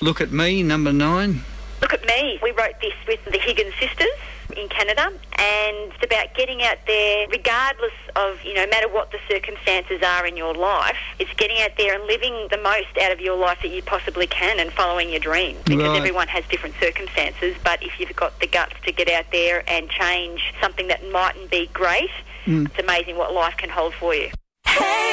Look at Me, number 9. Look at Me. We wrote this with the Higgins sisters in Canada, and it's about getting out there regardless of, no matter what the circumstances are in your life. It's getting out there and living the most out of your life that you possibly can and following your dreams, because everyone has different circumstances. But if you've got the guts to get out there and change something that mightn't be great, it's amazing what life can hold for you. Hey.